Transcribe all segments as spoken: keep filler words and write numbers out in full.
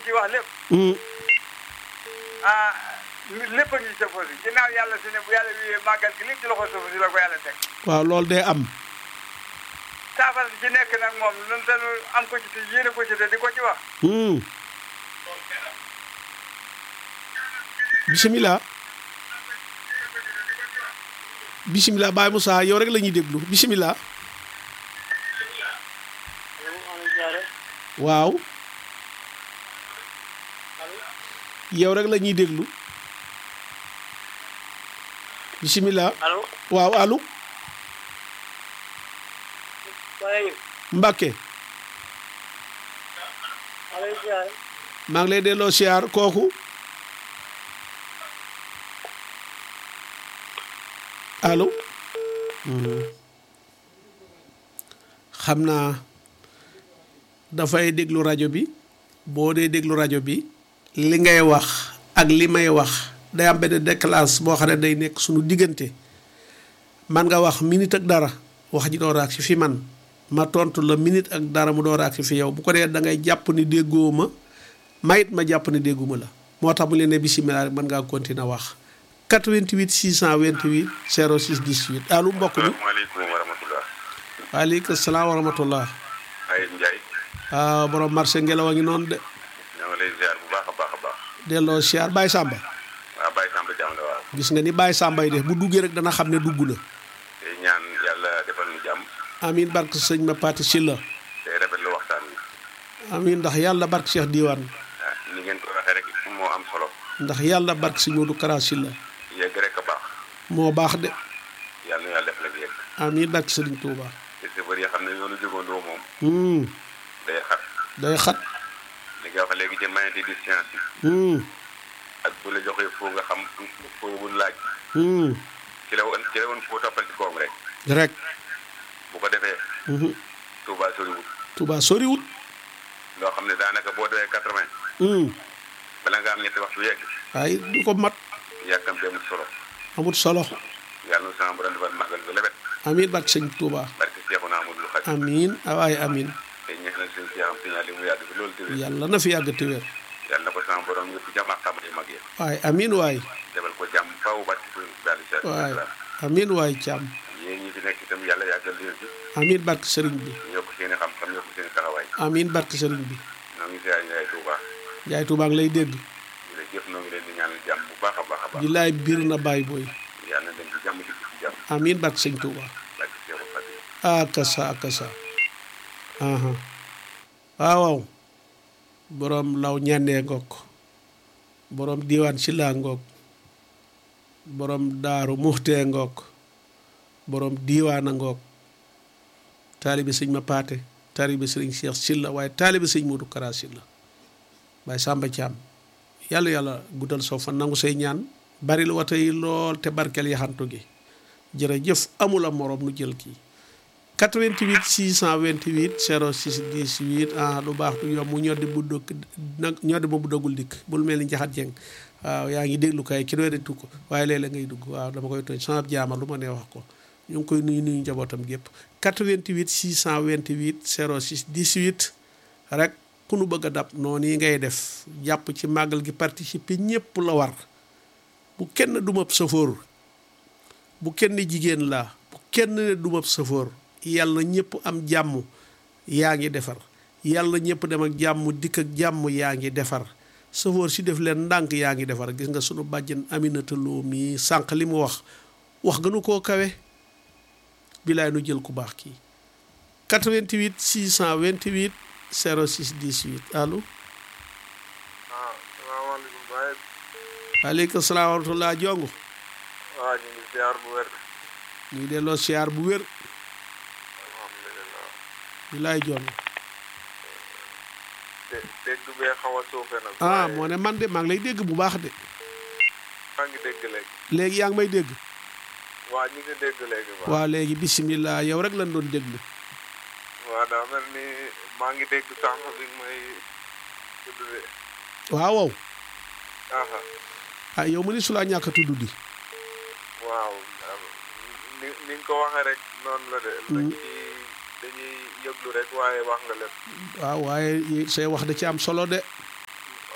ci wax lépp ah lépp a ngi safar si ginnaaw yàlla si ne bu yàlla wiyee màggal gi lépp ci loxo safar si la ko yàlla teg waaw loolu day am saafara si ci nekk nag moom nun tanu am ko ci te yéene ko ci te di ko ci wax bisimilah bisimilah Baye Moussa yow rek la ñuy déglu bisimilah waaw yow rek la ñuy déglu bisimilah allo waaw allo Mbacke maa ngi lay delloo siyaar kooku allo xam naa dafay déglu rajo bi boo dee déglu rajo bi li ngay wax ak li may wax day am benn décalage boo xam ne day nekk suñu diggante man nga wax minute ak dara wax ji door a agsi fi man ma tontu la minute ak dara mu door a agsi fi yow bu ko dee da ngay jàpp ni déggoo ma mayit ma jàpp ni dégguma la moo tax mu leen ne bisimilah rek mën ngaa continuer wax quatre-vingt-huit six cent vingt-huit zéro six dix-huit allo mbokk mi. asalaamaaleykum wa rahmatulah. waaleykum salaam wa rahmatulah. Ayib Ndiaye. ah borom marché ngelaw a ngi noonu de. ñoo ngi lay ziar bu baax a baax a baax. delloo siyaar Baye Samba. waaw Baye Samba jàmm la waaw. gis nga ni Baye Samba yi def bu duggee rek dana xam ne dugg na. tey ñaan yàlla defal ñu jàmm. amiin barke sëñ ma Pati Sylla. tey rafetlu waxtaan wi. amiin ndax yàlla barke Cheikh Diwane. ah ni ngeen ko waxee rek moo am solo. ndax yàlla barke sëñ Modou Kara Sylla. yegg rek a baax. moo baax de. yàlla na yàlla def la yegg. amiin barke Sëriñ Touba. te sa bëri xam ne yoonu jógandoo moom. day xat. day xat. li nga wax léegi ci mayante distance yi. ak bu la joxee foo nga xam foo wul laaj. ci la woon ci la woon foo toppal ci koom rek. rek. bu ko defee. Touba soriwut. Touba soriwut. loo xam ne daanaka boo dewee quatre-vingt. bala nga am ñetti waxtu yegg. waaye du ko mat. yàkkamte amut solo. amut solo. yàlla na sama borom defal màggal ba lebet. amiin barke sëñ Touba. barke Seexu naa amul lu xaj. amiin waaye amiin. te ñaanal sëñ si am signal li mu yàgg fi loolu tëwee. yàlla na fi yàgg te wér. yàlla na ko sama borom yëpp jàmm ak xam yu mag yi. waaye amiin waay. defal ko jàmm faaw barke sëñ daal di waay amiin waay Thiam. yéen ñi fi nekk itam yàlla yàggal leen ci. amiin barke sëriñ bi. yokk seen i xam-xam yokk seen i taxawaay. amiin barke sëriñ bi. noo ngi siyaare Ndiaye Touba. Ndiaye Touba ngi lay dégg. jërëjëf noo ngi leen di ñaanal jàmm bu baax a baax a baax. di laay biir na bàyyi booy. yàlla na dem ci jàmm ci ci jàmm. amiin barke sëñ Touba. barke Seexu Fatim. akasa akasa. waaw waaw. borom law ñandee ngoog. borom diiwaan si laa ngoog. borom daaru muxtee ngoog. borom diiwaana ngoog. taalibi sëñ ma paate. taalibi sëriñ Cheikh Sylla waaye taalibi sëñ Modou Kara Sylla. Baye Samba Thiam. yàlla yàlla guddal soo fa nangu say ñaan bari lu wata yi lool te barkeel yaxantu gi jërëjëf amula morom nu jël kii quatre-vingt-huit six cent vingt-huit zéro six dix-huit ah lu baax du yomb ñoddi bu dëkk nag ñoddi ba bu dëggul dikk bul mel ni njaxat jeng waaw yaa ngi déglu kay ki doy tu ko waaye léeg-léeg ngay dugg waaw dama koy tooñ sama jaama lu ma nee wax ko ñu ngi koy nuyu nuyu njabootam gépp quatre-vingt-huit six cent vingt-huit zéro six dix-huit rek ku nu bëgg a dab noonu yi ngay def jàpp ci màggal gi participer ñëpp la war bu kenn dumab safoor bu kenn jigéen laa bu kenn ne dumab safoor yàlla ñëpp am jàmm yaa ngi defar yàlla ñëpp dem ak jàmm dikk ak jàmm yaa ngi defar safoor si def leen ndànk yaa ngi defar gis nga sunu bàjjen Aminata Lo mi sànq li mu wax wax gënu koo kawe bilaay nu jël ku baax kii quatre-vingt-huit six cent vingt-huit zéro six dix-huit allo. waaw salaamaaleykum Baye. waaleykum salaam wa rahmatulah Jongu. waaw ñu ngi siyaar bu wér. ñu ngi delloo siyaar bu wér. alhamdulilah. bilaay Jongu. dé dégg bee xaw a suufe nag. ah moo ne man de maa ngi lay dégg bu baax de. maa ngi dégg léegi. léegi yaa ngi may dégg. waa ñu ngi dégg léegi. waaw léegi bisimilah yow rek lañ doon déglu. waaw daa mel ni maa ngi dégg sànq bi may tudd de. waaw waaw. aha ah yow mu ni su laa ñàkk a tudd di. waaw ni ni nga ko waxee rek noonu la de. dañuy dañuy yëglu rek waaye wax nga lépp. waaw waaye say wax da ci am solo de.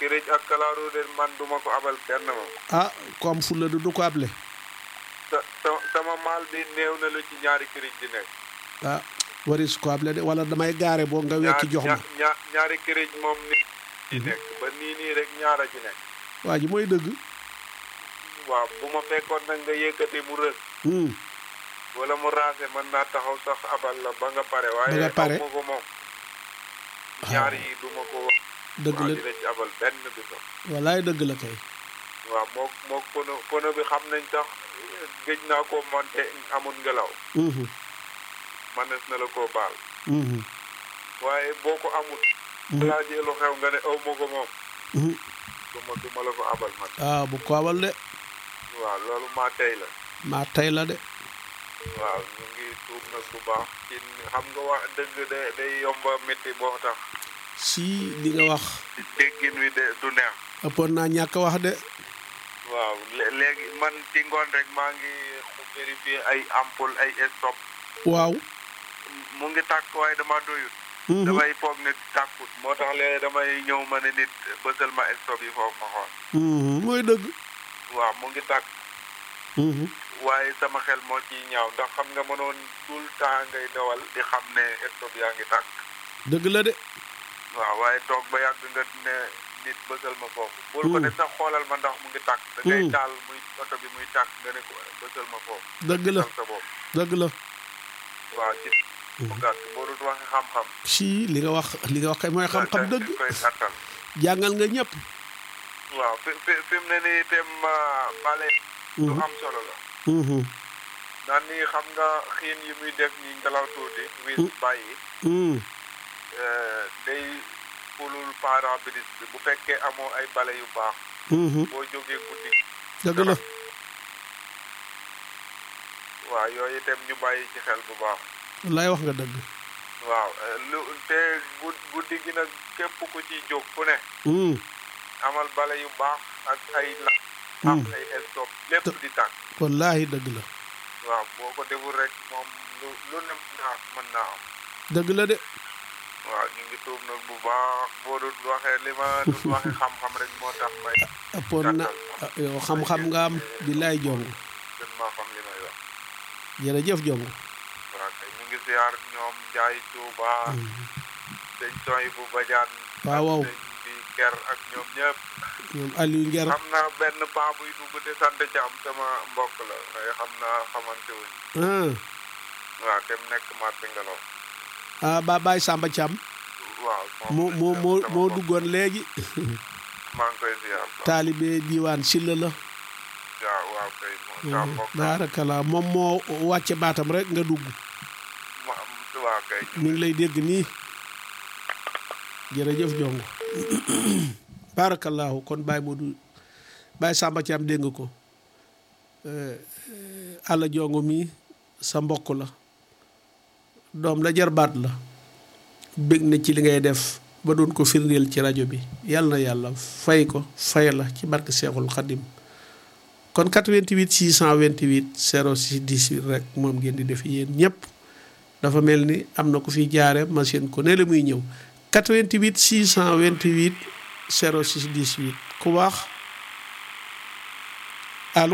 kirij ak kalaaru de man duma ko abal kenn moom. ah comme fulla du du ko able. sa sama maal bi néew na lu ci ñaari kirij di nekk. ah waris ko able de wala damay gaare boo nga wekki jox ma. ñaar ñaari kirij moom ni di nekk ba nii nii rek ñaara ci nekk. waa ji mooy dëgg. waaw bu ma fekkoon nag nga yëkkati mu rës. wala mu raase mën naa taxaw sax abal la ba nga pare. ba nga pare waaye aw ma ko moom. ñaar yi du ma ko. dëgg la dina ci abal benn bi sax. wallaay dëgg la kay. waaw moo moo pono pono bi xam nañ sax gëj naa ko monté amul ngelaw. mënees na la koo baal. waaye boo ko amul. laajee lu xew nga ne aw ma ko moom. du ma du ma la ko abal man. ah bu ko abal de. waaw loolu maa tey la. maa tey la de. waaw ñu ngi tuub nag bu baax ci xam nga wax dëgg de day yomba métti boo tax. si li nga wax. déggin wi de du neex. ëppoon naa ñàkk wax de. waaw léegi man ci ngoon rek maa ngi vérifier ay ampoule ay stop. waaw. mu ngi tàkk waaye dama doyut. damay foog ne tàkkut moo tax léegi damay ñëw ma ne nit bësal ma stop yi foofu ma xool. mooy dëgg. waaw mu ngi tàkk. waaye sama xel moo ciy ñaaw ndax xam nga mënoon tout le temps ngay dawal di xam ne stop yaa ngi tàkk. dëgg la de. waaw waaye toog ba yàgg nga ne nit bësal ma foofu. bul ko def sax xoolal ma ndax mu ngi tàkk. da ngay taal muy oto bi muy tàkk nga ne ko bësal ma foofu. dëgg la sa bopp. dëgg la. waaw ci bu gàtt boo dul waxee xam-xam. si li nga wax li nga wax kay mooy xam-xam dëgg. koy gàttal. jàngal nga ñëpp. waaw fi fi fi mu ne nii itam bale. lu am solo la. naan ni xam nga xiin yi muy def nii ngelaw tuuti. wis bàyyi. day fulul pare-brise bi bu fekkee amoo ay bale yu baax. boo jógee guddi. dëgg la. waaw yooyu itam ñu bàyyi ci xel bu baax. wallaay wax nga dëgg. waaw lu te guddi gi nag képp ku ci jóg fu ne. amal bale yu baax ak ay la. ak ay stop lépp di tàkk. wallaahi dëgg la. waaw boo ko deful rek moom lu lu ne naa mën naa am. dëgg la de. waaw ñu ngi tuub nag bu baax boo dul waxee li ma dul waxee xam-xam rek moo tax may. appoon na yow xam-xam nga am di laay jong. gën maa xam li may wax. jërëjëf jong. waaw kay ñu ngi ziar ñoom Njaay Tuuba. dañ sooy bu bajaan. waaw waaw dañ di ger ak ñoom ñëpp. ñoom Aliou Nger. xam naa benn paa buy dugg te sant ci am sama mbokk la waaye xam naa xamante wuñ. waaw te mu nekk Marti Ngelaw. ah ba Baye Samba Thiam. waaw moo moo moo moo duggoon léegi. maa ngi koy ziar. taalibe diwaan Silla la. waaw waaw kay moo mbokk. baarakala moom moo wàcce baatam rek nga dugg. ma waaw kay. mi ngi lay dégg nii. jërëjëf jongo. baarakallaahu kon Baye Modou Baye Samba Thiam dégg nga ko. Alla jongo mi sa mbokk la. doom la jarbaat la. bég na ci li ngay def ba doon ko firndeel ci rajo bi yàlla na yàlla fay ko fay la ci barke Seexul Xadim kon quatre-vingt-huit six cent vingt-huit zéro six dix-huit rek moom ngeen di def yéen ñëpp dafa mel ni am na ku fi jaare machine ko ne la muy ñëw quatre-vingt-huit six cent vingt-huit zéro six dix-huit ku baax allo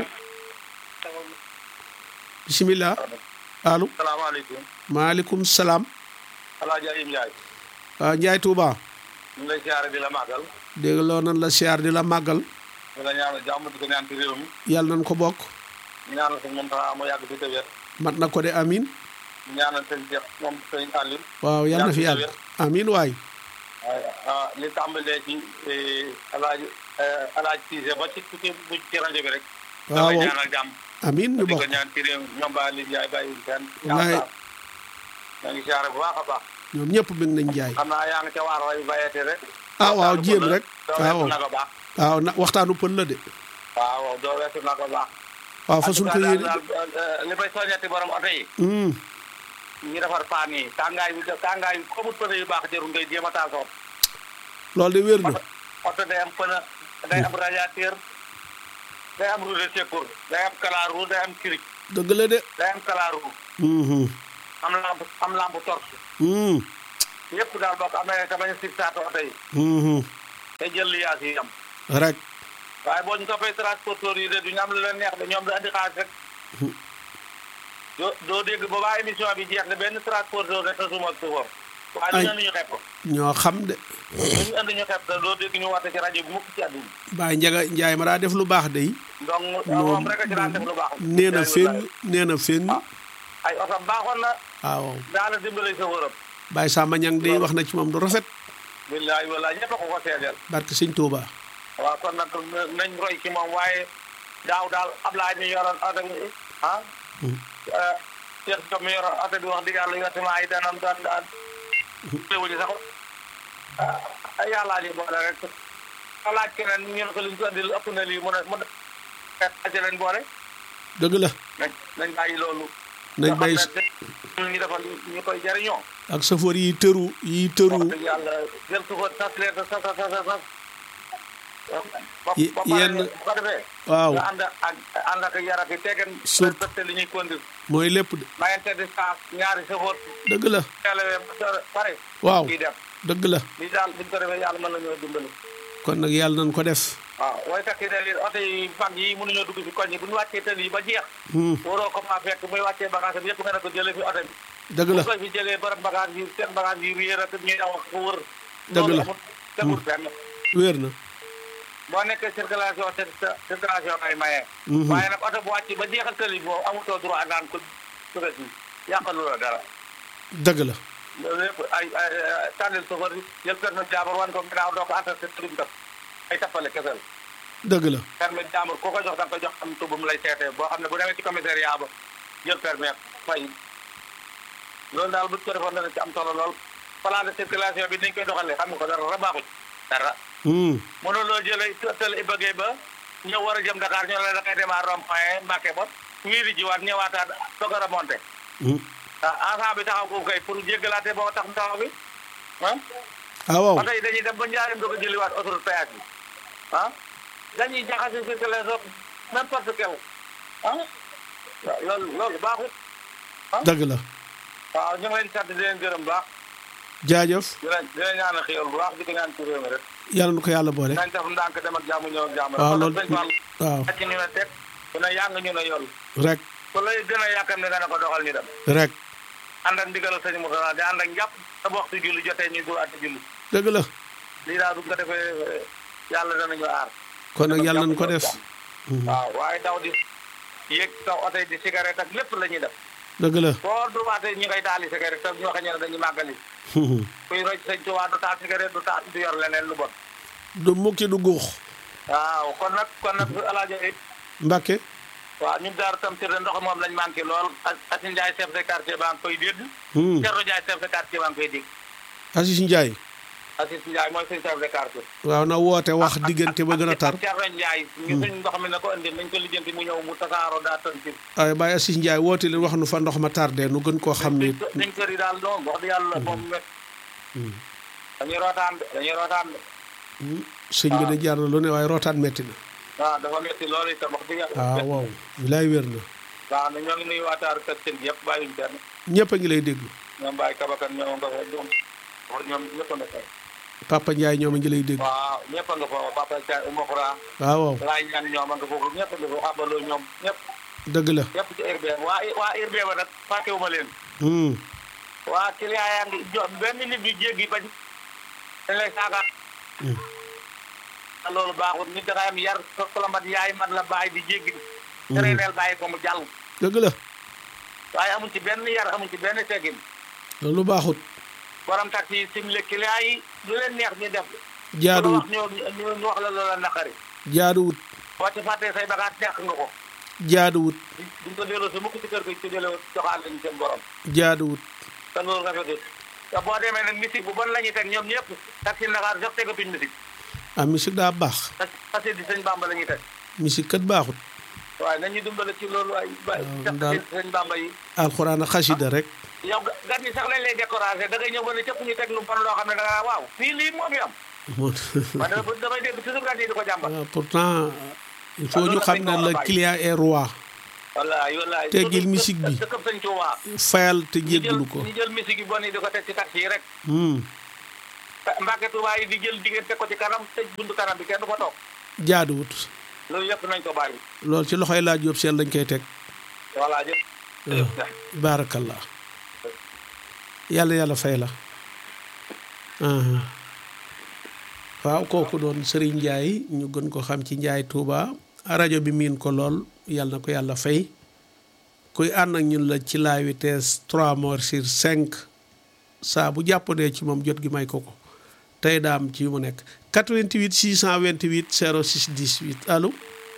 bisimilah allo salaamaaleykum. maaleykum salaam. Alaaji Ayib Ndiaye. waaw Ndiaye Touba. ñu ngi lay siyaare di la màggal. dégg loo nan la siyaar di la màggal. di la ñaanal jàmm di ko ñaan ci réew mi. yàlla nañ ko bokk. ñaanal sëñ Mountakha mu yàgg fi te wér. mat na ko de amin. ñaanal sëñ Cheikh moom sëñ Aliou. waaw yàlla na fi yàgg amin waay. waaw li tàmbalee ci Alaaji Alaaji Cissé ba ci ci ci rajo bi rek. waaw da ñaanal jàmm. amin ñu di ko bokk. ñaan ci réew mi ñoom Ba Aliou Ndiaye bàyyi kenn. wallaay maa ngi siyaare bu baax a baax. ñoom ñëpp bëgg nañ jaay. xam naa yaa ngi ca waar way bayete rek. ah waaw jéem rek. waaw waaw na ko baax. waaw na waxtaanu pël la de. waaw doo weesu na ko baax. waaw fa suñ ko yéene. li may soññati borom oto yi. ñu defar paan yi tàngaay bi tàngaay bi comme pëne yu baax jarul ngay jéem a taal sa oto. loolu de wér na. oto day am pëne day am radiateur day am roue de secours day am kalaaru day am cric dëgg la de. day am kalaaru am lampe am lampe torche yëpp daal bokk am na tamit si saatu oto yi te jël li yaas yi am rek waaye boo ñu toppee transporteur yi de du ñu am lu leen neex de ñoom da andi xaalis rek doo doo dégg ba waa émission bi jeex ne benn transporteur ne tasuma ak suufam waaye du ñu andi ñu xeeb ko ñoo xam de duñu andi ñu xeeb te doo dégg ñu woote ci rajo bi mukk ci àdduna Baye Njaga Njaay ma daa def lu baax de donc moom rek a ci daan def lu baax nee na fenn nee na fenn ay otom baaxoon na waaw daana dimbale sa wërëm Baye Samba Ñang day wax na ci moom du rafet billaay wallaay ñëpp a ko ko seedeel barke sëñ Touba waaw kon nag nañ roy ci moom waaye daaw daal Ablaye mi yoroon oto bi ah Cheikh Diop mi yoroon oto bi wax dëgg yàlla yottiment yi danoon daan daan léwuñu sax ay yàllaa li boole rek a laaj keneen ñu ne ko liñ ko andil ëpp na lii mu ne mu aja leen boole dëgg la nañ nañ bàyyi loolu nañ bàyyi ñu defal ñu koy jariñoo ak safoor yi tëru yi tëru wax dëgg yàlla jël sufa sas leen sa sa sa sa sas yenn bu ko defee waaw nga ànd ak ànd ak yar ak tegeen respecté li ñuy conduire mooy lépp de mayente distance ñaari safoor dëgg la elewee pare waaw kii dem dëgg la li daal buñ ko defee yàlla mën nañoo dimbali kon nag yàlla nañ ko def waaw way takki ne li oto yi mag yi mënuñoo dugg fi koñ yi bu ñu wàccee tël yi ba jeex waroo ko maa fekk muy wàccee bagage bi yëpp nga ne ko jëlee fi oto bi dëgg la bu ko fi jëlee barab bagage yi seen bagage yi réer ak ñuy aw ko wër dëgg la tegul fenn wér na boo nekkee circulation circulation ay maye waaye nag oto bu wàcc ba jeexal tël yi boobu amutoo droit naan ko suret yi yàqalu la dara dëgg la loolu lépp ay ay tànnil sofër yi jël permis jaamur wan ko ginnaaw doo ko entretien tëlim def ay tappale kesel dëgg la permis jaamur ku ko jox da nga ko jox am tubum lay seetee boo xam ne bu demee ci commissariat ba jël permis fay loolu daal bu ko defoon dana ci am solo lool plan de circulation bi niñ koy doxalee xam nga ko dara ra baaxu dara mënuloo jëlee tël i bëggee ba ñëw war a jëm Dakar ñoo la da ngay demaat rond-point Mbàkke ba wiiri jiwaat ñëwaataat soog a remonté ah ensemble bi taxaw ko kay pour jéggalaate boo tax taxaw bi ah ah waaw oto yi dañuy dem ba njaarim doo ko jëliwaat autoroute péage bi ah dañuy jaxase circulation n'importe quel ah loolu loolu baaxut ah dëgg la waaw ñu ngi leen sant di leen gërëm baax jaajëf di leen di leen ñaanal xéwal bu baax di ko ñaan ci réew mi rek yàlla nu ko yàlla boole nañ def ndànk dem ak jàmm ñëw ak jàmm waaw loolu waaw ci ñu ne teg ku ne yàng ñu ne yoll rek ku lay gën a yàkkam ne dana ko doxal ñu dem rek ànd ak ndigal sëñ Moussa di ànd ak njàpp sa waxtu julli jotee ñu dul àtte julli dëgg la lii daal bu ko defee yàlla danañu aar kon nag yàlla nañ ko def waaw waaye daw di yéeg taw oto yi di cigarette ak lépp la ñuy def dëgg la boo duwaatee ñu ngay taali cigarette te ñu waxee ñu ne dañuy màggali kuy roj sëñ Tuubaa du taal cigarette du taal du yor leneen lu bon du mukki du guux waaw kon nag kon nag alaajo it Mbàkke waaw ñun daaru tam sir de ndox moom lañ manqué lool Asin Njaay chef de quartier baa ngi koy dégg Cerno Njaay chef de quartier baa ngi koy dégg Asis Njaay Asis Njaay mooy suñ chef de quartier waaw na woote wax diggante ba gën a tar Cerno Njaay ñu suñ ndox mi na ko indi nañ ko lijjanti mu ñëw mu tasaaroo daa tën ci waaye Baye Asis Njaay woote leen wax nu fa ndox ma tardé nu gën koo xam ne dañ kër yi daal doom wax di yàlla moom met dañuy rootaan de dañuy rootaan de sëñ bi da jaar na lu ne waaye rootaan metti na waaw dafa metti loolu itam wax dëgg yàlla waaw waaw wilaay wér na waaw na ñoo ngi nuyu waataar kër seen yëpp bàyyiwuñu kenn ñëpp a ngi lay dégg ñoom bàyyi kabakan ñoom nga fa ñoom ñoom ñëpp a nga fa Papa Ndiaye ñoom a ngi lay dégg waaw ñëpp a nga fa Papa Ndiaye Oumou Khoura waaw waaw laay ñaan ñoom a nga foofu ñëpp a nga fa abaloo ñoom ñëpp dëgg la ñëpp ci R B M waa waa R B M ba nag fàttewuma leen waa client yaa ngi jox benn nit bi jéggi bañ dañ lay saaga loolu baaxul nit dangay am yar ko la mat yaay mat la bàyyi di jéggi tereneel bàyyi ko mu jàll dëgg la waaye amuñ ci benn yar amuñ ci benn teggin loolu baaxut borom taxi yi simle client yi lu leen neex ñu def jaaduwut ñu ñu wax la loola naqari jaaduwut boo ci fàttee say bagaas neex nga ko jaaduwut duñ ko delloo si mukk ci kër gi ci delloo joxaan lañu seen borom jaaduwut te loolu rafetul te boo demee nag musique bu bon la ñuy teg ñoom ñëpp taxi Ndakaar jox tegatuñ musique ah musique daa baax taxi di sëñ Bamba la ñuy teg musique kat baaxut waaye nañu dimbale ci loolu ay daal sëñ Bamba yi alxuraan ak xasida rek yow gan ñi sax lañ lay découragé da ngay ñëw ba ne cëpp ñu teg lu bon loo xam ne da nga waaw fii lii moo fi am man damay dégg toujours gan yi di ko jàmbat pourtant il faut ñu xam ne le client est roi wallaay wallaay teggil musique bi dëkkab sëñ Tuubaa fayal te jéggalu ko ñu jël musique yi bon yi di ko teg ci taxi yi rek Mbàkke Tuubaa yi di jël jigéen teg ko ci kanam tëj buntu kanam bi kenn du ko toog. jaaduwut. loolu yëpp nañ ko bàyyi. loolu ci loxoy laa jóob seen lañ koy teg. voilà jëpp. baarakallah yàlla yàlla fay la. waaw kooku doon Serigne Ndiaye ñu gën ko xam ci Ndiaye Touba rajo bi miin ko lool yàlla na ko yàlla fay kuy ànd ak ñun la ci la vitesse trois morts sur cinq saa bu jàppandee ci moom jot gi may ko ko tey daam ci mu nekk quatre-vingt-huit six cent vingt-huit zéro six dix-huit allo.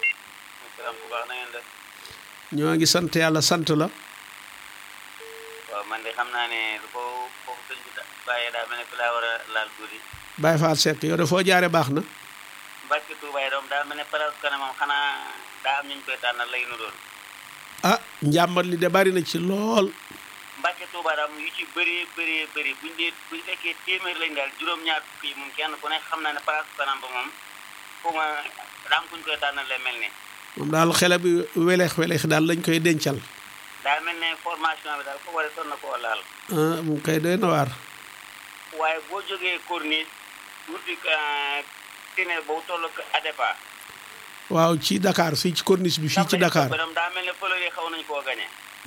ñoo ngi sant yàlla sant la. waaw man de xam naa ne lu ko foofu sëñ bi bàyyee daa mel ne fi laa war a laal tuuti. Baye Fall Seck yow de foo jaaree baax na. Mbàkke Tuubaa yi doom daa mel ne place kanamam xanaa daa am ñu ñu koy tànnal lay nu doon. ah njàmbat li de bari na ci lool. Mbàkke Tuubaa daal yu ci bëree bëree bëri buñ dee buñ fekkee téeméer lañ daal juróom-ñaar fukk yi moom kenn ku ne xam naa ne place kanam ba moom fu ma daa am kuñ koy tànnal lay mel ne. moom daal xele bi weleex weleex daal lañ koy dencal. daa mel ne formation bi daal foo war a sonn koo laal. ah mu koy doy na waar. waaye boo jógee Corniche wuti tine boobu toll ak Adepa. waaw ci Dakar fii ci Corniche bi fii ci Dakar. daa mel ne fleur yi xaw nañu koo gañe.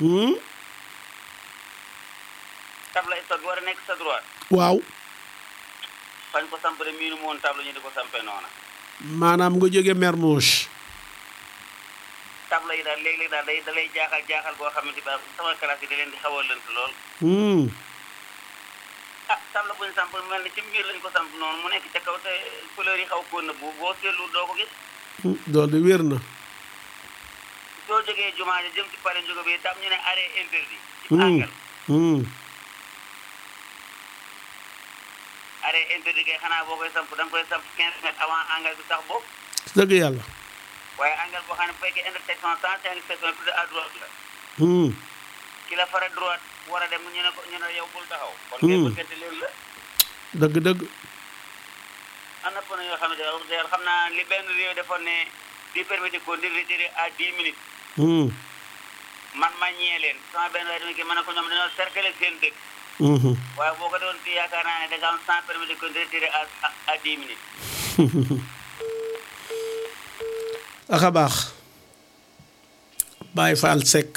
table stock bi war a nekk sa droite. waaw. fañ ko samp de miinu moon table ñu di ko sampee noona. maanaam nga jóge Mermoz. table yi daal léeg-léeg daal day da lay jaaxal jaaxal boo xamante ba sama classe yi da leen di xaw a lënt lool. ah table bu ñu samp mel ne ci mbir lañ ko samp noonu mu nekk ca kaw te fleur yi xaw koo nëbbu boo seetlu doo ko gis. loolu de wér na. soo jógee jumaa ja jëm ci pare njógo bi tam ñu ne arrêt interdit. ci àngal. arrêt interdit kay xanaa boo koy samp da nga koy samp quinze mètres avant angle bi sax boobu. dëgg yàlla. waaye angle boo xam ne bu fekkee intersection cent cinq secondes plus à droite la. ki la fara droite war a dem ñu ne ko ñu ne yow bul taxaw. kon kay bëggante leen la. dëgg dëgg. am na pneu yoo xam ne xam naa li benn réew defoon ne di permettre ko di retirer à dix minutes. man ma ñee leen sama benn waaye dama ki mën a ko ñoom dañoo cercler seen dëkk. waaye boo ko doon ci yaakaar naa ne da nga am sans permis de conduire retiré à à dix minutes. aka baax Baye Fall Seck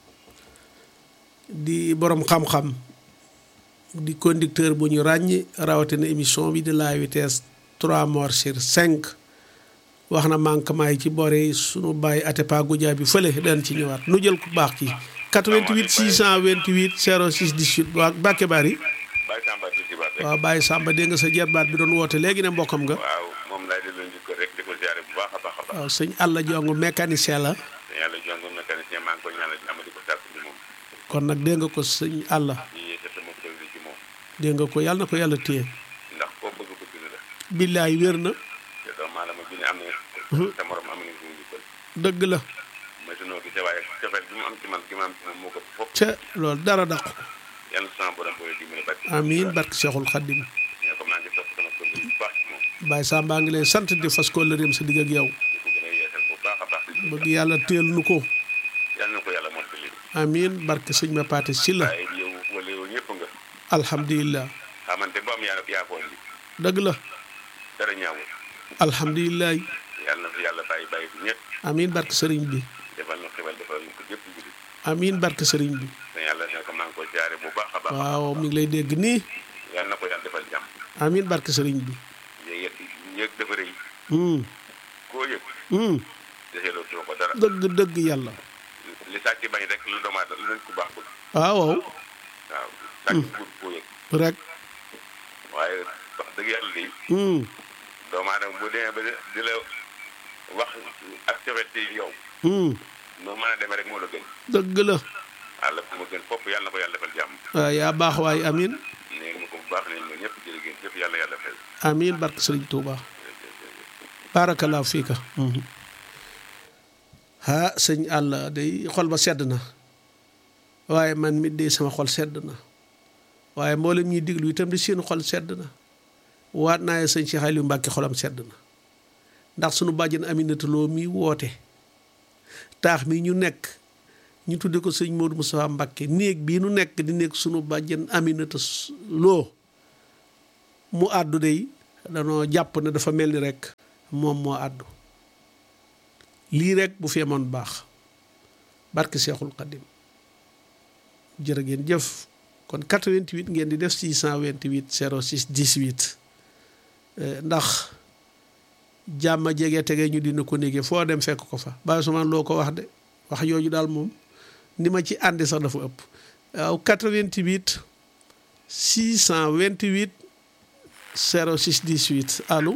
di borom xam-xam di conducteur bu ñu ràññi rawatina émission bi de la vitesse trois morts sur cinq wax na manquement yi ci bore sunu bàyyi Atepa Goudia bi fële dañ ci ñëwaat nu jël ku baax ki quatre-vingt-huit six cent vingt-huit zéro six dix-huit waa Bakke Bari. Baye Samba di ci Bakke. waaw Baye Samba dégg nga sa jarbaat bi doon woote léegi ne mbokkam nga. waaw moom laay delloo njëkk rek di ko ziare bu baax a baax a baax. waaw sëñ Alla Jong mécanicien la. sëñ Alla Jong mécanicien maa ngi koy ñaanal jàmm di ko sàkk ci moom. kon nag dégg nga ko sëñ Alla. ñu yéese sama produit ci moom. dégg nga ko yàlla na ko yàlla téye. ndax koo bëgg bëgg na la. billaay wér na. te doomu aadama bi ne am na. sa morom am na suñu njukkal. dëgg la. mais sunoo gisee waaye cofeel bi mu am ci man ki ma am ci moom moo ko fopp. ca loolu dara dàqu. yàlla sama borom booy dimbali barke. amiin barke Cheikhul Khadim. ñoo ko maa ngi topp sama produit bu baax ci moom. Baye Samba ngi lay sant di fas ko lëreem sa digg ak yow. di ko gën a yeesal bu baax a baax. bëgg yàlla teel nu ko. yàlla na ko yàlla mottali. amiin barke sëñ ma paate si la. waaye yow wala yow ñëpp nga. alhamdulilah. xamante bu am yaa yaa ko indi. dëgg la. dara ñaawul. alhamdulilah. yàlla na fi yàlla bàyyi bàyyi bu ñëpp. amiin barke sëriñ bi. defal na xibal defal na ko jëpp jullit. amiin barke sëriñ bi. te yàlla ne ko maa ngi koy jaare bu baax a baax. waaw mi ngi lay dégg nii. yàlla na ko yàlla defal jàmm. amiin barke sëriñ bi. yéeg yéeg dafa rëy. koo yëg. deseeloo too ko dara. dëgg dëgg yàlla. li sàcc bañ rek lu doomu aadama lu leen ko baaxul. waaw waaw. waaw sàcc buur koo yëg. rek. waaye wax dëgg yàlla lii. doomu aadama bu demee ba di la wax ak cofet ci yow. noo mën a demee rek moo la gën. dëgg la. yàlla bu ma gën fopp yàlla na ko yàlla defal jàmm. waaw yaa baax waaye amiin. nee nga ma ko bu baax ne ma ñëpp jërë ngeen jëf yàlla yàlla fay. amiin barke sëriñ Touba. barakallahu fiika. ah sëñ Alla day xol ba sedd na waaye man mi de sama xol sedd na waaye mboolem ñuy diglu itam di seen xol sedd na waat naa ne sëñ Cheikh Aliou Mbacke xolam sedd na ndax sunu bàjjen Aminata Lo mi woote taax mi ñu nekk ñu tudde ko sëñ Modou Moustapha Mbacke néeg bii nu nekk di nekk sunu bàjjen Aminata Lo mu àddu dey danoo jàpp ne dafa mel ni rek moom moo àddu lii rek bu fi amoon baax barke Seexul Xadim jërë ngeen jëf kon quatre-vingt-huit ngeen di def six cent vingt-huit zéro six dix-huit ndax jàmma jege tege ñu dina ko néegee foo dem fekk ko fa Baye Ousmane loo ko wax de wax yooyu daal moom ni ma ci àndi sax dafa ëpp waaw quatre-vingt-huit six cent vingt-huit zéro six dix-huit allo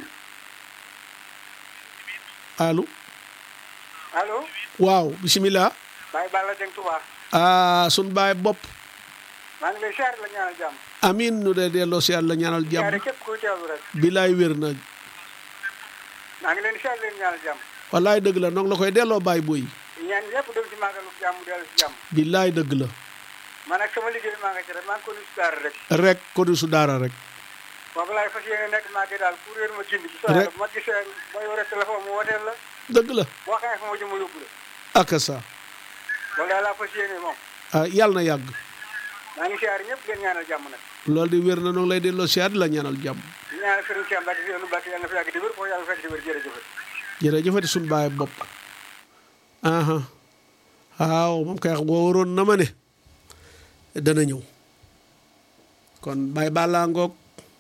allo allo waaw bisimilah Baye Balla Dieng Touba ah sun baay bopp maa ngi lay siyaare la ñaanal jàmm amin nu dee delloo si yàlla ñaanal jàmm siyaare képp kuy teewlu rek bilaay wér na maa ngi leen di siyaare leen ñaanal jàmm wallaay dëgg la noonu la koy delloo baay booy ñaan ñëpp dem ci màggalu jàmm dellu si jàmm bilaay dëgg la man ak sama liggéey maa nga ci rek maa ngi ko nuyu si daara rek rek ko du su daara rek boobu laay fas yéene nekk maa ngi daal pour réer ma gindi ci saa bu ma gisee ma yore téléphone mu wooteel la dëgg la boo xamee fa ma jëm ma yóbbu la ak sa loolu daal laa fas yéene moom ah yàlla na yàgg maa ngi siyaare ñëpp leen ñaanal jàmm nag loolu di wér na noonu lay delloo siyaar di la ñaanal jàmm di ñaanal sëriñ Cheikh Mbacke si Mbacke yàlla na fi yàgg di wér ko yàlla fekk di wér jërëjëf jërëjëfati suñu baay bopp aha waaw moom kay wóoroon na ma ne dana ñëw kon Baye Balla ngoog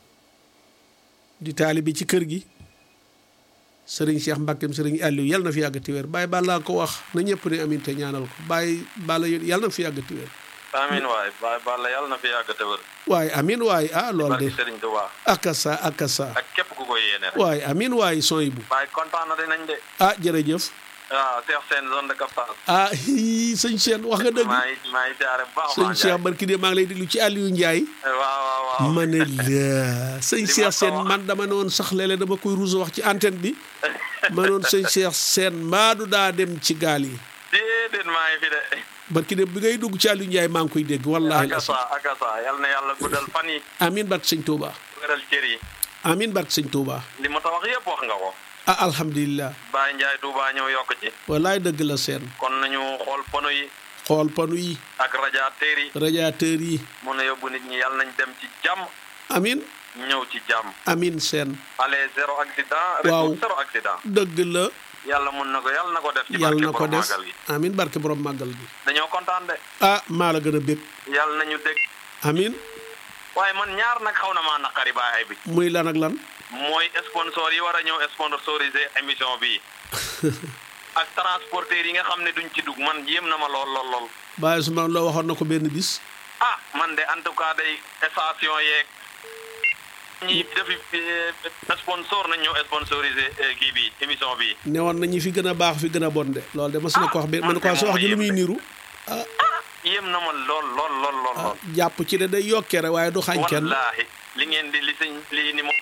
di taali bi ci kër gi sëriñ Cheikh Mbackeem sëriñ Aliou yàlla na fi yàgg ti wér Baye Balla ko wax na ñëpp ne amin te ñaanal ko Baye Balla yàlla na fi yàgg ti wér amin waay Baye Balla yàlla na fi yàgg te wér waaye amin waay ah loolu de sëriñ Touba akasa akasa ak képp ku ko yéene rek waaye amin waay sooy bu waaye kontaan na dinañ de ah jërëjëf waaw Cheikh Sène zone de captage ah hi sëñ Cheikh wax nga dëgg maa ngi maa ngi siyaare bu baax sëñ Cheikh barki de maa ngi lay déglu ci Aliou Ndiaye waaw waaw waaw ma ne la sëñ Cheikh Sène man dama ne woon sax léeg-léeg dama koy ruus wax ci antenne bi ma noon sëñ Cheikh Sène maadu daa dem ci gaal yi déedéet maa ngi fi de barki de bi ngay dugg ci Aliou Ndiaye maa ngi koy dégg wallaahi akasa akasa yal na yàlla guddal fan yi amin barke sëñ Touba wéral cër yi amin barke sëñ Touba li ma ta wax yëpp wax nga ko ah alhamdulilah Baye Ndiaye Touba ñëw yokk ci wallaay dëgg la seen kon nañu xool pono yi xool panu yi ak radiateur yi radiateur yi mun a yóbbu nit ñi yàlla nañ dem ci jàmm amin ñëw ci jàmm amin seen aller zéro accident waaw retour zéro accident dëgg la yàlla mun na ko yàlla na ko def ci yàlla na barke ko borom def màggal gi amin barke borom màggal gi dañoo kontaan de ah maa la gën a bég yàlla nañu dégg amin waaye man ñaar nag xaw na maa naqari baay bi muy lan ak lan mooy sponsor yi war a ñëw sponsoriser émission bi ak transporteurs yi nga xam ne duñ ci dugg man yéem na ma lool lool lool Baye Ousmane loo waxoon na ko benn bis ah man de en tout cas day station yeeg ñi defi sponsor nañ ñëw sponsoriser kii bi émission bi ne woon na ñi fi gën a baax fi gën a bon de loolu de mas na ko wax be man ko sa wax ji lu muy niru ah yéem na ma lool lool lool lool lool jàpp ci de day yokkee rek waaye du xañ kenn wallaahi li ngeen di li sëñ lii ni mo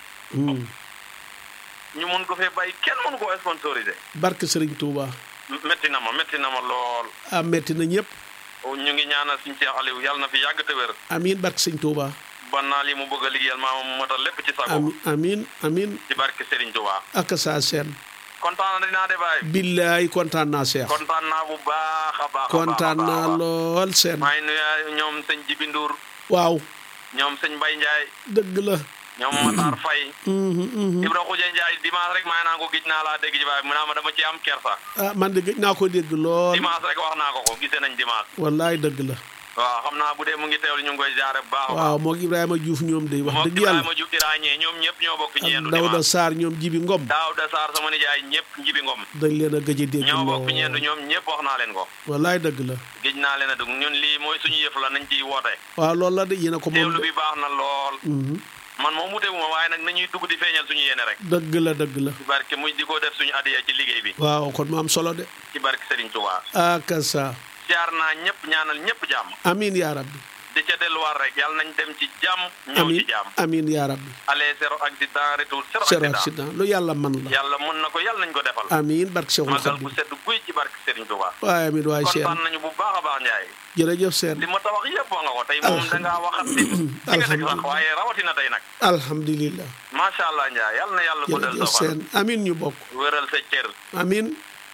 ñu mun ko fee bàyyi kenn mënu ko sponsoriser barke Serigne Touba métti na ma métti na ma lool ah metti na ñëpp ñu ngi ñaanal suñu Cheikh Aliou yàlla na fi yàgg te wér amin barke Serigne Touba ban naa li mu bëgg a liggéeyal maa mu matal lépp ci sago amin amin ci barke Serigne Touba ak saa seen kontaan na dinaa de baay billaay kontaan naa Cheikh kontaan naa bu baax a baax kontaan naa lool seen maa ngi nuyu ñoom sëñ Jibi Ndour waaw ñoom sëñ Mbaye Ndiaye dëgg la ñoom Matar Faye Ibra Xuja Ndiaye dimanche rek maa naa ko gis naa laa dégg ci baay mu naa ma dama ci am kersa ah man de gëj naa ko dégg lool dimanche rek wax naa ko ko gisee nañ dimanche wallaay dëgg la waaw xam naa bu dee mu ngi teewlu ñu ngi koy jaare bu baax waaw moo Ibrahima Diouf ñoom day wax dëgg yàlla Ibrahima Diouf iraañee ñoom ñëpp ñoo bokk ñeendu Dawda Sarr ñoom Jibi Ngom Dawda Sarr sama nijaay ñëpp Jibi Ngom dañ leen a gëj a dégg ñoo bokk ñeendu ñoom ñëpp wax naa leen ko wallaay dëgg la géej naa leen a dugg ñun lii mooy suñu yëf la nañ ciy woote waaw loolu la de yéen a ko moom teewlu bi baax na lool man moom mu teewuma waaye nag nañuy dugg di feeñal suñu yéene rek dëgg la dëgg la ci barke muy di ko def suñu addiya ci liggéey bi waaw kon mu am solo de ci barke Serigne Touba ak sa siyaar naa ñëpp ñaanal ñëpp jàmm amin yaa rabbi di ca delluwaat rek yàlla nañ dem ci jàmm ñëw ci jàmm amin yaa rabbi aller zéro accident retour zéro zéro accident accident lu yàlla man la yàlla mën na ko yàlla nañ ko defal amin barke Cheikhul magal Khadim bu sedd guy ci barke Serigne Touba waaye amin waaye Cheikh kontaan nañu bu baax a baax Ndiaye jërëjëf seen li ma ta wax yëpp wax nga ko tey moom da ngaa waxat ci ci nga teg sax waaye rawatina tey nag alhamdulilah macha allah Ndiaye yàlla na yàlla guddal jërëjëf sa fan seen amin ñu bokk wéral sa cër amin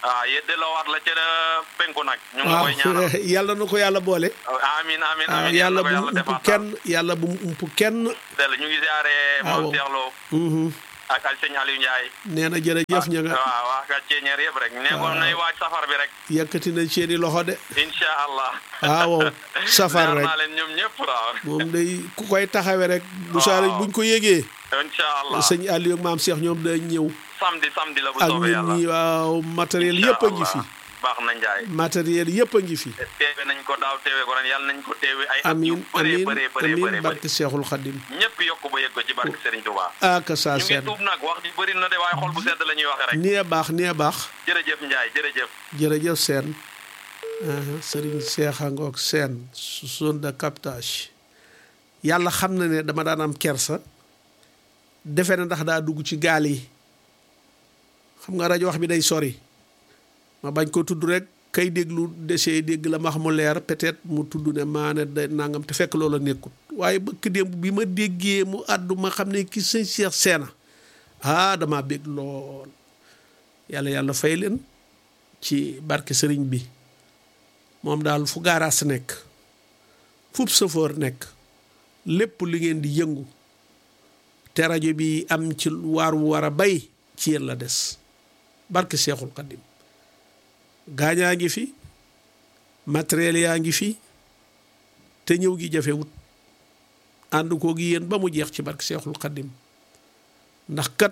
ah yeddeloo waat la ca penku nag. ñu ngi waaw koy ñaanal yàlla na ko yàlla boole. amiin amiin waaw amiin yàlla bu yàlla mu ump defaat kenn yàlla bu mu ump kenn. del ñu ngi siyaare waaw Mame Cheikh Lo mhm ak ak sëñ Aliou Ndiaye. nee na jërëjëf ña nga waaw waaw ka ceeñeer yëpp rek ne ko nay waaj safar bi rek. yëkkati na seeni loxo de. incha allah. waaw safar Ziar rek naa leen ñoom ñëpp waaw. moom day ku koy taxawe rek. bu saare buñ ko yégee. incha allah sëñ Aliou ak Mame Cheikh ñoom day ñëw. samedi samedi la bu ak soobee ñun yàlla. ñi waaw matériel yëpp a ngi fi. baax na Ndiaye. matériel yëpp a ngi fi. teewe nañ ko daaw teewe ko ren yàlla nañ ko teewe ay at yu amiin bëree amiin bëree bëree amiin bëree barke Seexul Xadim. ñëpp yokk ba yëg ko ci barke Serigne Touba. ak saa ñu ngi seen tuub nag wax ji bëri na de waaye xol bu sedd la ñuy waxe rek. nii a baax nii a baax. jërëjëf Ndiaye jërëjëf. jërëjëf seen Serigne Cheikh Angook seen zone de captage yàlla xam na ne dama daan am kersa defe na ndax daa dugg ci gaal yi xam nga rajo wax bi day sori ma bañ ko tudd rek kay déglu desee dégg la ma wax mu leer peut-être mu tudd ne maa ne da nangam te fekk loola nekkut waaye bëkk démb bi ma déggee mu àddu ma xam ne ki sëñ Cheikh Seena ah damaa bég lool yàlla yàlla fay leen ci barke sëriñ bi moom daal fu gaaraas nekk fu sëfoor nekk lépp li ngeen di yëngu te rajo bi am ci waar wu war a bay ci yéen la des barke Seexul Xadim gaañaa ngi fi matériel yaa ngi fi te ñëw gi jafewut ànd koo gi yéen ba mu jeex ci barke Seexul Xadim ndax kat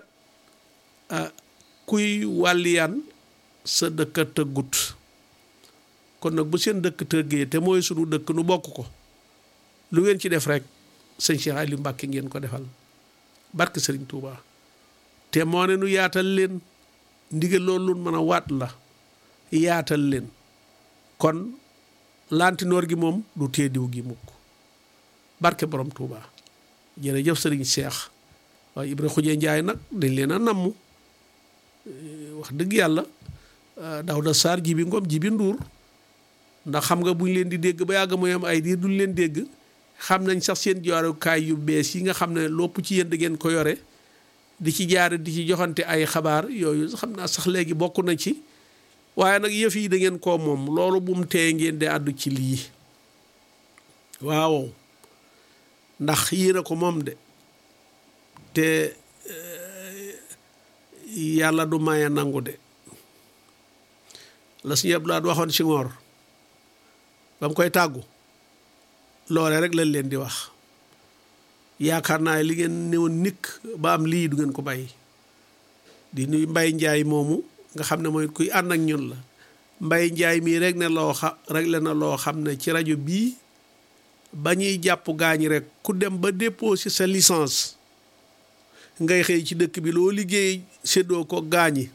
kuy wàlliyaan sa dëkk a tëggut kon nag bu seen dëkk tëggee te mooy sunu dëkk nu bokk ko lu ngeen ci def rek sëñ Cheikh Aliou Mbacke ngeen ko defal barke Sëriñ Touba te moo ne nu yaatal leen ndigal loolu lu mën a waat la yaatal leen kon lantinoor gi moom du tee diw gi mukk barke borom Touba jërëjëf Sëriñ Cheikh waaye Ibra Xuje Njaay nag dañ leen a namm wax dëgg yàlla Daouda Sarr Jibi Ngom Jibi Nduur ndax xam nga buñ leen di dégg ba yàgg mooy am ay diir duñ leen dégg xam nañ sax seen jaarukaay yu bees yi nga xam ne lopp ci yéen da ngeen ko yore di ci jaare di ci joxante ay xabaar yooyu xam naa sax léegi bokk na ci waaye nag yëf yi da ngeen koo moom loolu bu mu tee ngeen di àddu ci lii waaw ndax yéen a ko moom de te yàlla du maye nangu de la suñu Abdoulaye waxoon ci ngoor ba mu koy tàggu loole rek lañ leen di wax yaakaar naa li ngeen newoon nikk ba am lii du ngeen ko bàyyi di nuy Mbay Njaay moomu nga xam ne mooy kuy ànd ak ñun la Mbay Njaay mii rek ne loo xa rek la na loo xam ne ci rajo bii ba ñuy jàpp gaañ rek ku dem ba déposé sa licence ngay xëy ci dëkk bi loo liggéey séddoo ko gaañi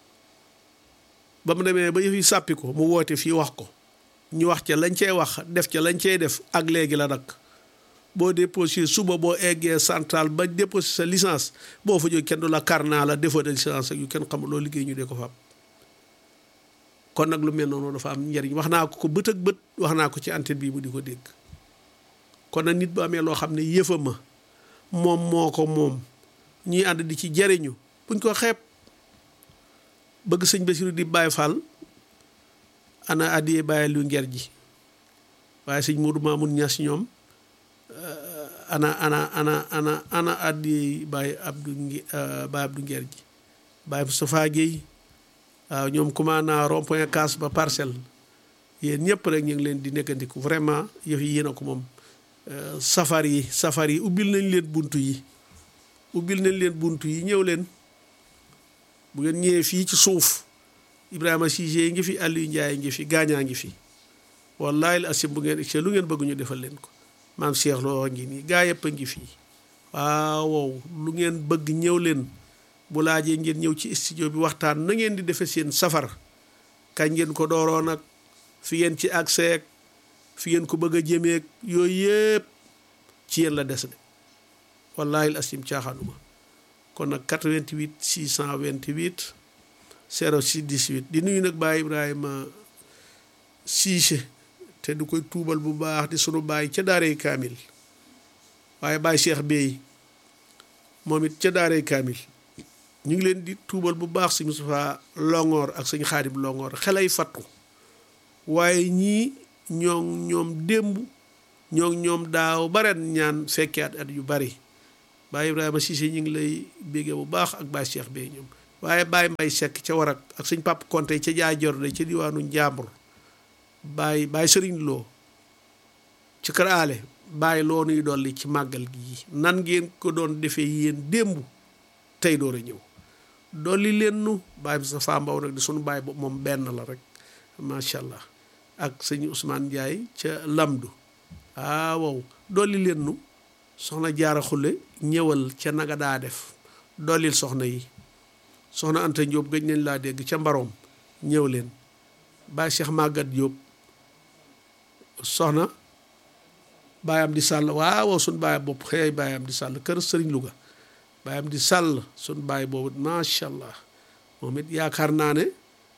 ba mu demee ba yëf yi sàppi ko mu woote fii wax ko ñu wax ca lañ cey wax def ca lañ cey def ak léegi la nag boo déposé suba boo eggee central ba déposé sa licence boo fa jóg kenn du la carnet la défaut de licence ak yu kenn xamul loo liggéey ñu dee ko fa am kon nag lu mel noonu dafa am njariñ wax naa ko ko bët ak bët wax naa ko ci antenne bii mu di ko dégg kon nag nit bu amee loo xam ne yëfa ma moom moo ko moom ñuy ànd di ci jariñu buñ ko xeeb bëgg sëñ Basiru di Baay Faal ana addiyee bàyyi lu nger ji waaye sëñ Moodu Maamun Ñas ñoom ana ana ana ana ana addiyee Baay Abdu Baay Abdu nger ji Baay Moustapha Guèye waaw ñoom commandant rond-point Case ba Parcelles yéen ñëpp rek ñu ngi leen di nekkandiku vraiment yëf yi yéen a ko moom safar yi safar yi ubbil nañ leen buntu yi ubbil nañ leen buntu yi ñëw leen bu ngeen ñëwee fii ci suuf Ibrahima Cissé ngi fi Aliou Ndiaye ngi fi gaañaa ngi fi wallahi la asim bu ngeen egsi lu ngeen bëgg ñu defal leen ko maam Cheikh Lo ngi nii gaa yëpp a ngi fii waaw lu ngeen bëgg ñëw leen bu laajee ngeen ñëw ci studio bi waxtaan na ngeen di defe seen safar kañ ngeen ko dooroo nag fi ngeen ci accès fi ngeen ko bëgg a jëmeeg yooyu yëpp ci yéen la des de wallahi la asim caaxaanuma kon nag quatre-vingt-huit six cent vingt-huit zéro six dix-huit di nuyu nag Baay Ibrahima Cissé te du koy tuubal bu baax di sunu baay ca daaray kaamil waaye Baay Cheikh Bey moom it ca daaray kaamil ñu ngi leen di tuubal bu baax sëñ Moustapha Longoor ak sëñ Xaadim Longoor xelay fattu waaye ñii ñoo ñoom démb ñoo ñoom daaw ba ren ñaan fekkee at at yu bari Baye Ibrahima Cissé ñu ngi lay béggee bu baax ak Baye Cheikh Bey ñoom waaye Baye Mbay Sekk ca Warak ak sëñ Papa Konte ca Jaajor de ca diwaanu Njàmbur Baye Baye Sëriñ Loo ci kër aale Baye loo nuy dolli ci màggal gi nan ngeen ko doon defee yéen démb tey door a ñëw dolli leen nu Baye Moustapha Mbaw nag di sunu baay boobu moom benn la rek macha allah ak sëñ Ousmane Ndiaye ca Lamdu ah wow dolli leen nu soxna Jaara Xulle ñëwal ca naga daa def dollil soxna yi soxna Anta Diop gëj nañ laa dégg ca Mbaroom ñëw leen Baye Cheikh Magat Diop soxna baayam di sàll waaw suñ baay bopp xëy baayam di sàll kër Sëriñ Louga baayam di sàll suñ baay boobu macha allah moom it yaakaar naa ne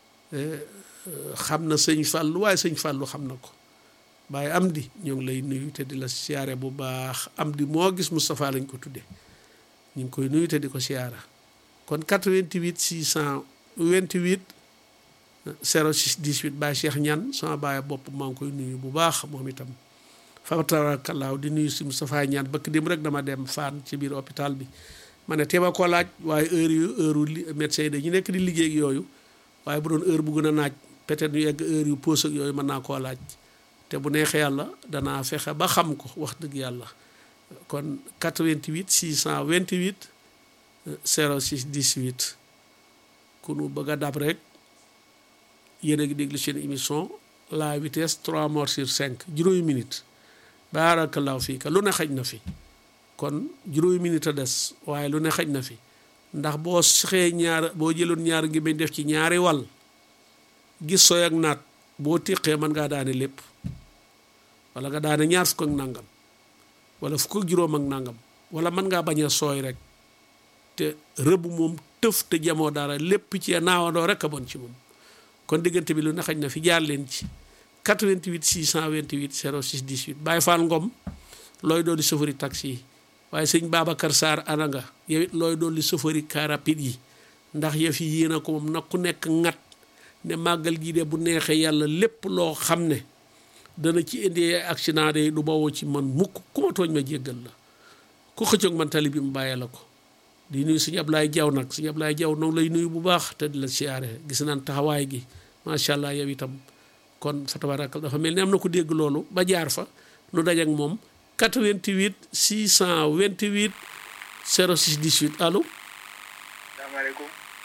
xam na sëñ Fàllu waaye sëñ Fàllu xam na ko Baye am di ñoo ngi lay nuyu te di la siyaare bu baax am di moo gis Moustapha lañ ko tudde ñu ngi koy nuyu te di ko siyaara kon quatre-vingt-huit six cent vingt-huit zéro six dix-huit Baye Cheikh Ñaan sama baay bopp maa ngi koy nuyu bu baax moom itam fa tabarakallah di nuyu si Moustapha Ñaan bëkk dem rek dama dem Fann ci biir hôpital bi ma ne teema ko laaj waaye heure yu heure médecin yi dañu nekk di liggéey ak yooyu waaye bu doon heure bu gën a naaj peut-être ñu yegg heure yu pause ak yooyu mën naa koo laaj te bu neexee yàlla danaa fexe ba xam ko wax dëgg yàlla kon quatre-vingt-huit six cent vingt-huit zéro six dix-huit ku nu bëgg a dab rek yéen a ngi déglu seen émission la vitesse trois morts sur cinq juróomi minutes baarakallaahu fiika lu ne xaj na fi kon juróomi minutes a des waaye lu ne xaj na fi ndax boo saxee ñaar boo jëloon ñaar ngi bañ def ci ñaari wàll gis sooy ak naat boo tiqee mën ngaa daane lépp wala nga daane ñaar fukk ak nangam wala fukk ak juróom ak nangam wala mën ngaa bañ a sooy rek te rëbb moom tëf te jamoo dara lépp ci naawandoo rek a bon ci moom kon diggante bi lu ne xaj na fi jaar leen ci quatre-vingt-huit six cent vingt-huit zéro six dix-huit Baye Fall Ngom looy doon di sofëri taxi yi waaye sëñ Babacar Sarr ana nga yow it looy doon di sofëri car rapide yi ndax yëf yi yéen a ko moom nag ku nekk ngat ne màggal gi de bu neexee yàlla lépp loo xam ne dana ci indi accident de du bawoo ci man mukk ku ma tooñ ma jéggal la ku xëccoog man tali bi mu bàyyee la ko di nuyu sëñ Ablaye Diaw nag sëñ Ablaye Diaw noonu lay nuyu bu baax te di la siyaare gis naan taxawaay gi macha allah yow itam kon fa tabarakal dafa mel ni am na ko dégg loolu ba jaar fa nu daj ak moom quatre-vingt-huit six cent vingt-huit zéro six dix-huit allo. salaamaaleykum.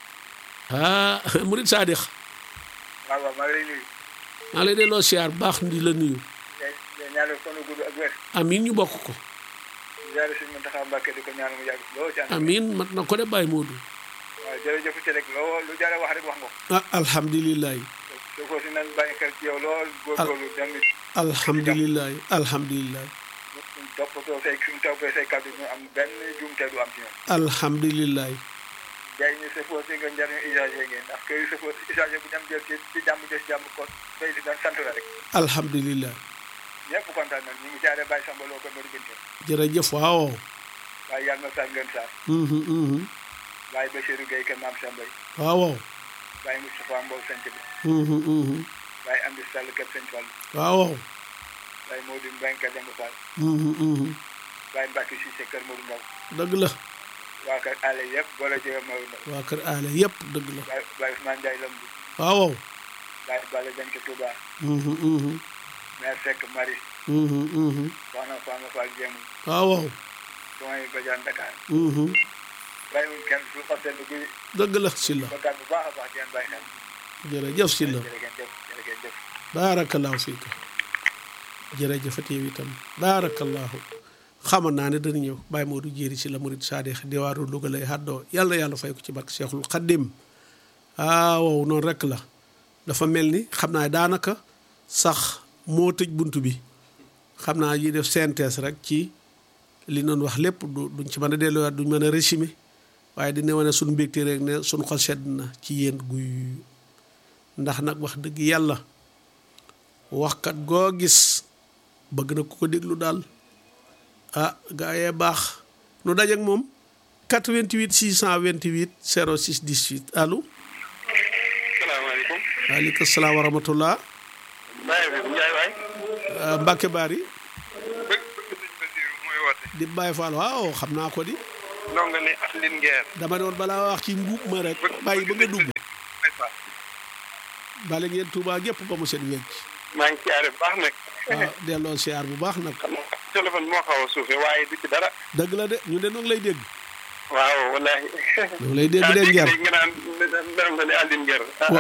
ah Murid Sadikh. waaw waaw maa ngi lay nuyu. maa ngi lay delloo siyaar baax di la nuyu. ñaanal fan gudd ak wér. amiin ñu bokk ko. ziare sëñ Mountakha Mbacké di ko ñaanal mu yàgg lool ci ànd. amiin mat na ko de Baye Modou. waaw jërëjëf ci rek loo lu jar a wax rek wax nga ko. ah alhamdulilah. soo ko si nan bàyyi xel ci yow lool góorgóorlu dem it. alhamdulilah alhamdulilah. suñ toppatoo say suñ toppee say kàddu ñu am benn jumte du am ci ñoom. alhamdulilah. jaay ñu safoo si nga njariñu usager ngeen ndax kër safoo usager bu dem jël ci ci jàmm jël ci jàmm ko day di doon sant la rek. alhamdulilah. ñëpp kontaan nañ ñu ngi jaaree Baye Samba Lo ko Mori Binta. jërëjëf waaw. waaye yàlla na sax ngeen saar. Baye Bachirou Gueye Kër Maam Sambay. waaw. Baye Moustapha Mbow sant bi. Baye Amdi Sall Kër Sëñ Fall. waaw. Baye Modou Mbengue Kër Demba Fall. Baye Mbacke Cissé Kër Modou Ndaw. dëgg la. waa kër Allé yëpp boole jëge Modou Ndaw. waa kër Allé yëpp dëgg la. Baye Baye Ousmane Ndiaye Lambu. waaw. Baye Balla Denke Touba. Mère Seck Marie. Soxna Fama Fall Jéemu. waaw. Soxna Badiane Dakar. bàyyi wuñ kenn su xasee dugg yi. dëgg la si la. kontaan bu baax a baax di leen bàyyi xel. jërëjëf si la. jërëjëf jërëjëf. baarakallaahu fiika. jërëjëfati yow itam baarakallaahu. xamoon naa ne dana ñëw Baye Modou Jéeri si la Murid Sadikh diwaaru Louga lay haddoo yàlla yàlla fay ko ci barke Cheikhul Khadim. ah wow noonu rek la. dafa mel ni xam naa daanaka sax moo tëj bunt bi xam naa yi def synthèse rek ci li noonu wax lépp du duñ ci mën a delluwaat duñ mën a résumer waaye dina wane suñu mbégte rek ne suñu xol sedd na ci yéen guy ndax nag wax dëgg yàlla waxkat goo gis bëgg na ku ko déglu daal ah gaa yee baax nu dajeek moom quatre-vingt-huit six cent vingt-huit zéro six dix-huit allo. salaamaaleykum. waaleykum salaam wa rahmatullah. Baye bi Ndiaye waay. Mbacke Bari. bëgg bëgg sëñ Basiru mooy woote. di Baye Fall waaw xam naa ko di. ndongo li Aline Nguer. dama ne woon balaa wax ci mbuub ma rek. bàyyi ba nga dugg. bale ngeen Touba gépp ba mu set wecc. maa ngi siyaare bu baax nag. waaw delloo siyaar bu baax nag. téléphone moo xaw a suufee waaye du ci dara. dëgg la de ñu de noo ngi lay dégg. waaw wallaahi. ñoo ngi lay dégg de Nguer nga naan ndongo li Aline Nguer.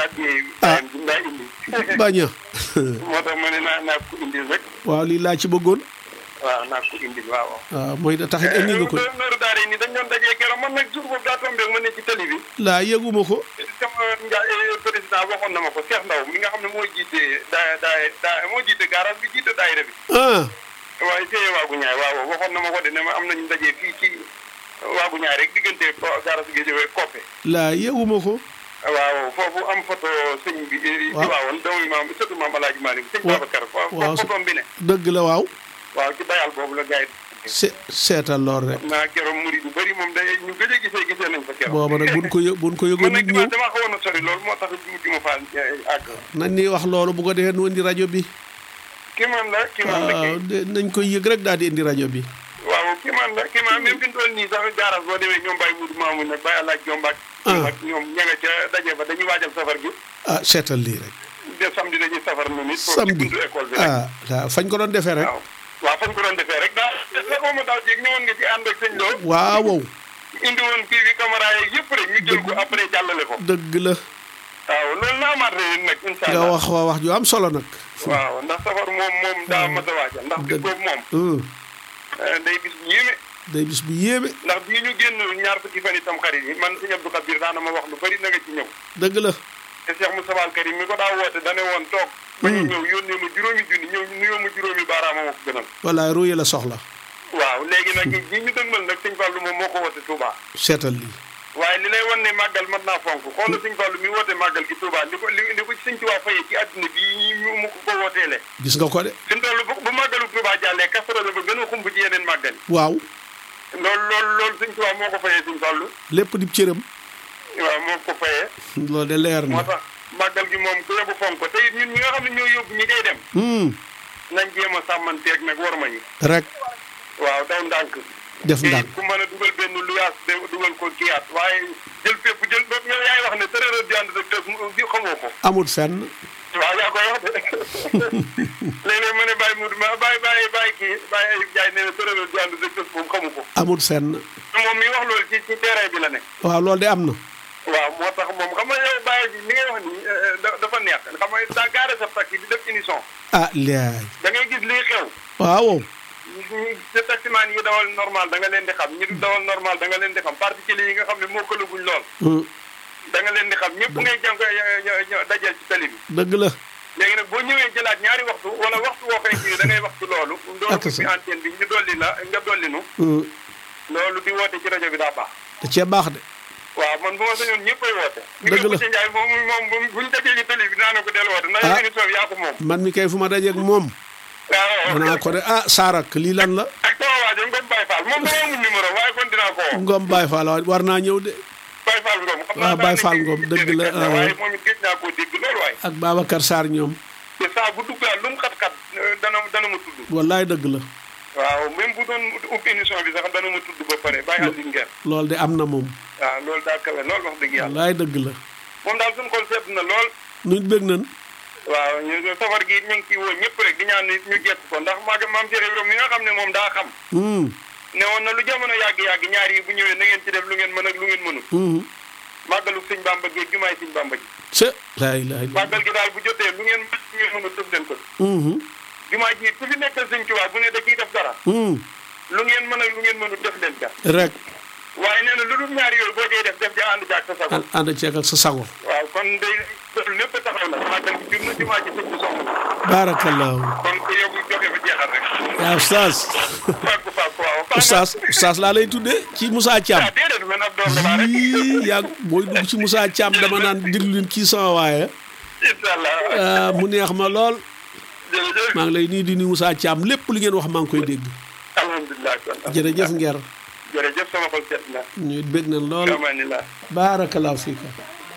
ah ndaa indi. baña moo tax ma ne naa naa ko indil rek. waaw lii laa ci bëggoon. waaw naa ko indil waaw. waaw mooy da taxit indi nga ko. nooru daara yi nii dañ doon dajee keroog man nag jour boobu daa tombé ma ne ci télé bi. laa yëguma ko. sama nja président waxoon na ma ko Cheikh Ndaw mi nga xam ne moo jiite daa daa daa moo jiite garage bi jiite daayira bi. ah. waaye see waagu ñaay waaw waxoon na ma ko de ne ma am nañu dajee fii ci waagu ñaay rek diggante garage bi Guédiawaye Koppe. laa yëguma ko. waaw foofu am photo sëñ bi. waaw ci waawoon doomu maam surtout maam El Hadj Malick. sëñ Babacar waaw photo bi ne. dëgg la waaw. waaw ci bayal boobu la gars yi. se seetal lool rek. naa keroog murid yu bëri moom day ñu gëj a gisee gisee nañ fa keroog. booba nag buñ ko yë buñ ko yëgoon nit ñëw. dama xawoon a sori loolu moo tax mujj ma faa àgg. nañ ni wax loolu bu ko defee nu indi rajo bi. kii man la kii man la waaw kii. nañ koy yëg rek daal di indi rajo bi. waaw kii man la kii man même fi mu toll nii sax garage boo demee ñoom Baye Moudou Mamoun nag Baye Alaaj Jombaak. ah ñoom ña nga ca daje ba dañuy waajal safar gi. ah seetal lii rek. de samedi dañuy safar nu nit. samedi buntu école bi rek. ah waaw fañ ko doon defee rek. waaw waaw fañ ko doon defee rek daal xaw ma daal jéeg ñëwoon nga ci ànd ak sëñ Lo. waaw wow. indi woon kii bi caméra yeeg yëpp rek ñu jël ko après jàllale ko. dëgg la. waaw loolu naa amaat ren nag incha nga allah. wax wax ju am solo nag. waaw ndax safar moom moom daa mat a waajal ndax bis boobu moom. hum, day bis bu yéeme. day bis bu yéeme. ndax bii ñu génn ñaar fukki fan itam xarit yi man sëñ Abdou Kabir daana ma wax lu bari na nga ci ñëw. dëgg la. te Cheikh Moustapha Al Karim mi ko daa woote dane woon toog. ba ñu ñëw yónnee ma juróomi junni ñëw nuyoo ma juróomi baaraama ma ko gënal. wallaay ruuye la soxla. waaw léegi nag ñi ñu dëgmal nag sëñ Fallou moom moo ko woote Touba. seetal lii. waaye li lay wan ne màggal mat naa fonk xoolal sëñ Fallou mi woote màggal gi Touba li ko li li ko sëñ Touba fayee ci àddina bii ñu mu ko wooteele. gis nga ko de. fi mu toll bu bu màggalu Touba jàllee kasarala ba gën a xumb ci yeneen màggal. waaw. loolu loolu loolu sëñ Touba moo ko fayee sëñ Fallou. lépp di cëram. waaw moo ko fayee. loolu de leer moo na. tax màggal gi moom ku yóbbu fonk ko te it ñun ñi nga xam ne ñoo yóbbu ñi day dem. hum, nañ jéem a sàmmanteeg nag war ma ñi. rek waaw daw ndànk. def te ndànk. ku mën a dugal benn luyaas de dugal ko kiyaat waaye jël fépp jël ba yow yaay wax ne tërërër di ànd ak tëb di xamoo ko. amul fenn. waaw yaa koy wax de léeg-léeg ma ne bàyyi Moudou ma bàyyi bàyyi bàyyi kii bàyyi Ayib Ndiaye nee na tërërër di ànd ak tëb moom xamu ko. amul fenn. moom mi wax loolu ci ci terrain bi la nekk. waaw loolu de am na. waaw moo tax moom xam nga yow bàyyi bi li ngay wax nii da- dafa neex xam nga daa gaare sa taxi di def émission ah laay. da ngay gis liy xew. waaw. ñi sa taximaan yi dawal normal da nga leen di xam ñi du dawal normal da nga leen di xam particulier yi nga xam ne moo këlaguñ lool. hum, da nga leen di xam ñëpp ngay jàng dajal ci tali bi. dëgg la. léegi nag boo ñëwee jëlaat ñaari waxtu wala waxtu woo koy kii da ngay waxtu loolu. ak doolu sa bi antenne bi ñu dolli la nga dolli nu. hum, loolu di woote ci rajo bi daa baax. da cee baax de. waaw man bu ma sañoon ñëppay woote. Dëgg la ci Njaay moom moom buñ dajee ci tali bi naa ne ko del woote. ndax Ah. émission bi yaa ko moom. man mi kay fu ma dajeeg moom. waaw danaa ko de ah Saarak lii lan la. ak sama waa jo Ngom Baye Fall moom dama amul numéro waaye kon dinaa ko woo. Ngom Baye Fall war naa ñëw de. Baye Fall Ngom. xam waaw naa Baye daa Fall nekk Ngom ci dëgg la, kenn ah. waaye moom it gëj naa koo dégg loolu waaye. ak Babacar Sarr ñoom. te saa bu duggaat lu mu xat-xat dana dana ma tudd. wallaay dëgg la. waaw même bu doon ubbi émission bi sax dana ma tudd ba pare bàyyi Aline Nguer. loolu de am na moom. waaw loolu daal kawe loolu wax dëgg yàlla. wallaay dëgg la. moom daal suñu xol sedd na lool. nuñ bëgg nañ. waaw ñu safar gi ñu ngi ciy woo ñëpp rek di ñaan nit ñu jekk ko ndax maa maam Cheikh Ibrahima mi nga xam ne moom daa xam. hum, ne woon na lu jamono yàgg-yàgg ñaar yi bu ñëwee na ngeen ci def lu ngeen mën ak lu ngeen mënul. hum. màggalu sëñ Bamba gi jumaay sëñ Bamba ji. se laa ilaaha illa. màggal gi daal bu jotee lu ngeen mën lu ngeen mën a def leen ko. hum, jumaa ji ku fi nekkal sëñ Tuubaa bu ne da ciy def dara. hum. lu ngeen mën ak lu ngeen mënul def leen ca. rek waaye nee na lu dul ñaar yooyu boo koy def def ja ànd jaag sa sago. ànd ànd ceeg ak sa sago. waaw kon day loolu lépp taxaw na màggal gi jur na jumaa ji sëñ bi soxla. baarakallaahu. kon ku yow joxe fa jeexal rek. yaa Oustaz. fàggu fàggu waaw. Oustaz Oustaz laa lay tuddee ci Moussa Thiam. ah déedéet man ab doom la rek. yii yaa booy dugg ci Moussa Thiam dama naan déglu leen kii sama waaye. incha allah. ah, mu neex ma lool. jërëjëf. maa ngi lay nii di nuyu Moussa Thiam lépp li ngeen wax maa ngi koy dégg. alhamdulilah. jërëjëf Nguer. jërëjëf sama xol seet na. ñu bég nañ lool. alhamdulilah. baarakallaahu fiika.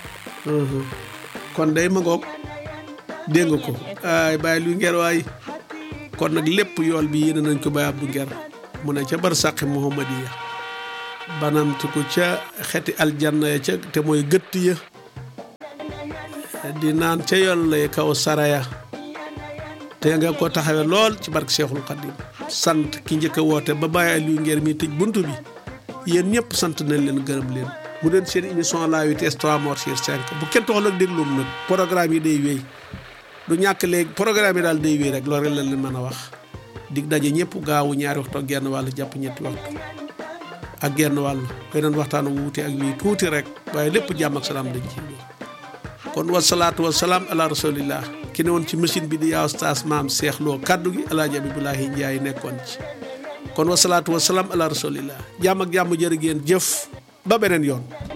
kon day ma ngoog dégg nga ko ay bàyyi lu ngeer waay kon nag lépp yool bi yéene nañ ko Baye Abdou Nguer mu ne ca barsàqi Muhammadiya banamtu ko ca xeti aljanna ya ca te mooy gëtt ya di naan ca yoon lay kaw saraya te nga ko taxawe lool ci barke Cheikhul Khadim sant ki njëkk a woote ba Baye Aliou Nguer mi tëj buntu bi yéen ñëpp sant nañ leen gërëm leen mu doon seen émission la vitesse trois morts sur cinq bu kenn toxal ak dégloom nag programme yi day wéy du ñàkk léegi programme yi daal day wéy rek loolu rek lañ leen mën a wax dig daje ñëpp gaawu ñaari waxtu ak genn wàll jàpp ñetti waxtu ak genn wàll beneen waxtaan wuute ak lii tuuti rek waaye lépp jàmm ak salaam dañ ci kon wasalaatu wasalaam ala rasulillah ki ne woon ci machine bi di yaa ustaas maam Cheikh Lo kaddu gi alaaji Abibulahi Njaay nekkoon ci kon wasalaatu wasalaam ala rasulillah jàmm ak jàmm jërë ngeen jëf ba beneen yoon